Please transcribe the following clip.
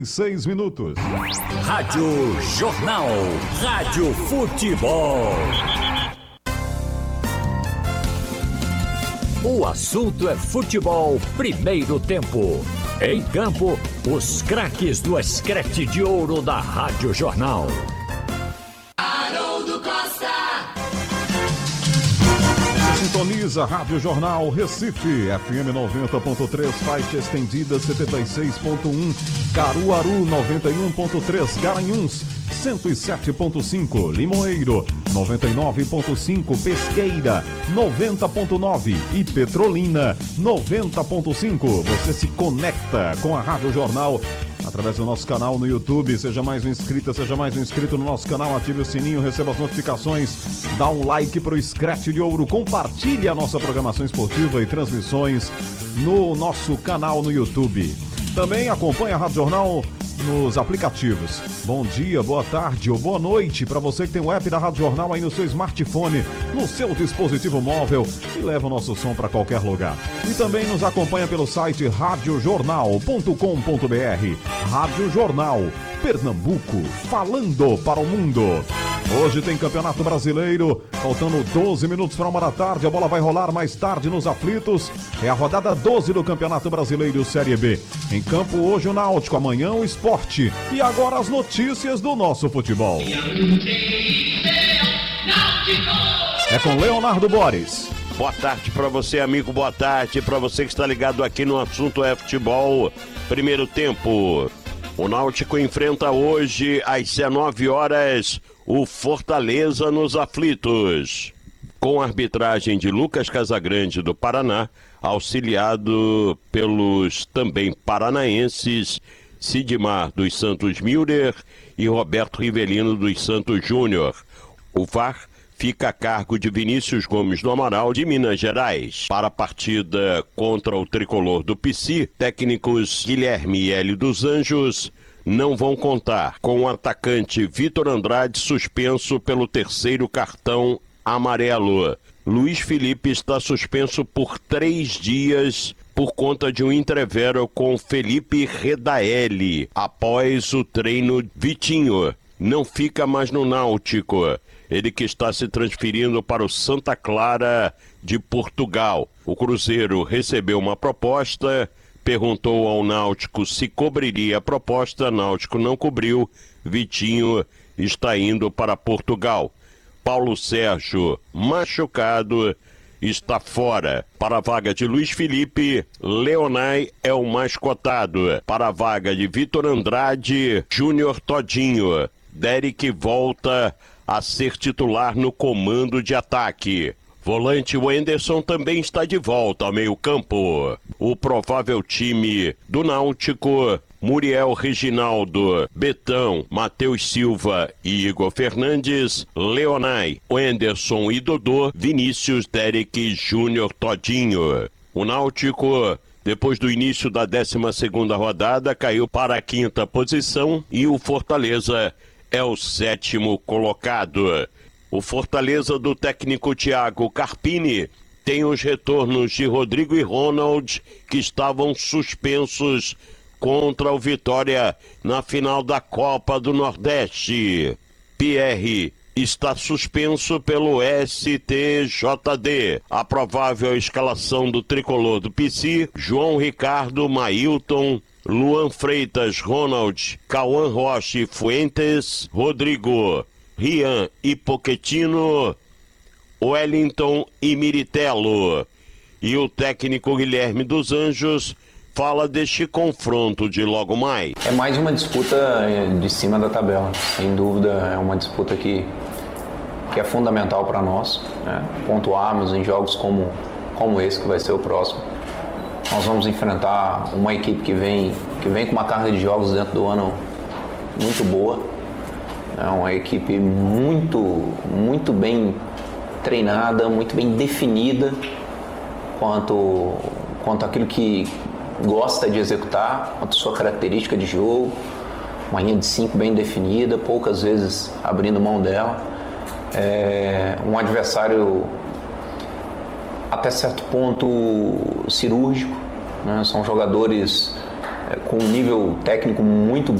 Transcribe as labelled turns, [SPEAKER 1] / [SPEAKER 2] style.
[SPEAKER 1] 6 minutos.
[SPEAKER 2] Rádio Jornal. Rádio Futebol. O assunto é futebol, primeiro tempo. Em campo, os craques do escrete de ouro da Rádio Jornal.
[SPEAKER 3] Haroldo Costa.
[SPEAKER 1] Sintoniza Rádio Jornal Recife, FM 90.3, faixa estendida 76.1, Caruaru 91.3, Garanhuns 107.5, Limoeiro 99.5, Pesqueira 90.9 e Petrolina 90.5. Você se conecta com a Rádio Jornal através do nosso canal no YouTube. Seja mais um inscrito, seja mais um inscrito no nosso canal, ative o sininho, receba as notificações, dá um like pro Escrete de Ouro, compartilhe a nossa programação esportiva e transmissões no nosso canal no YouTube. Também acompanhe a Rádio Jornal nos aplicativos. Bom dia, boa tarde ou boa noite para você que tem o app da Rádio Jornal aí no seu smartphone, no seu dispositivo móvel e leva o nosso som para qualquer lugar. E também nos acompanha pelo site radiojornal.com.br. Rádio Jornal, Pernambuco, falando para o mundo. Hoje tem Campeonato Brasileiro, faltando 12 minutos para 1 da tarde, a bola vai rolar mais tarde nos aflitos. É a rodada 12 do Campeonato Brasileiro Série B. Em campo hoje o Náutico, amanhã o Sport. E agora as notícias do nosso futebol. É com Leonardo Boris.
[SPEAKER 4] Boa tarde para você, amigo, boa tarde para você que está ligado aqui no assunto é futebol. Primeiro tempo, o Náutico enfrenta hoje às 19 horas o Fortaleza nos aflitos, com a arbitragem de Lucas Casagrande do Paraná, auxiliado pelos também paranaenses Sidmar dos Santos Milder e Roberto Rivelino dos Santos Júnior. O VAR fica a cargo de Vinícius Gomes do Amaral, de Minas Gerais. Para a partida contra o tricolor do PC, técnicos Guilherme e Hélio dos Anjos não vão contar com o atacante Vitor Andrade suspenso pelo terceiro cartão amarelo. Luiz Felipe está suspenso por 3 dias por conta de um entrevero com Felipe Redaelli após o treino. Vitinho não fica mais no Náutico, ele que está se transferindo para o Santa Clara de Portugal. O Cruzeiro recebeu uma proposta, perguntou ao Náutico se cobriria a proposta, Náutico não cobriu, Vitinho está indo para Portugal. Paulo Sérgio, machucado, está fora. Para a vaga de Luiz Felipe, Leonai é o mais cotado. Para a vaga de Vitor Andrade, Júnior Todinho, Derek volta a ser titular no comando de ataque. Volante Wenderson também está de volta ao meio-campo. O provável time do Náutico: Muriel Reginaldo, Betão, Matheus Silva e Igor Fernandes, Leonai, Wenderson e Dodô, Vinícius, Derek, Júnior, Todinho. O Náutico, depois do início da 12ª rodada, caiu para a 5ª posição e o Fortaleza é o 7º colocado. O Fortaleza do técnico Thiago Carpini tem os retornos de Rodrigo e Ronald, que estavam suspensos contra o Vitória na final da Copa do Nordeste. Pierre está suspenso pelo STJD. A provável escalação do tricolor do PC: João Ricardo, Mailton, Luan Freitas, Ronald, Cauã Rocha, Fuentes, Rodrigo, Rian e Pochettino, Wellington e Miritello. E o técnico Guilherme dos Anjos fala deste confronto de logo mais.
[SPEAKER 5] É mais uma disputa de cima da tabela, sem dúvida. É uma disputa que é fundamental para nós, né? Pontuarmos em jogos como esse, que vai ser o próximo. Nós vamos enfrentar uma equipe que vem com uma carga de jogos dentro do ano muito boa. É uma equipe muito bem treinada, muito bem definida quanto àquilo que gosta de executar, quanto à sua característica de jogo. Uma linha de 5 bem definida, poucas vezes abrindo mão dela. É um adversário até certo ponto cirúrgico, né? São jogadores com um nível técnico muito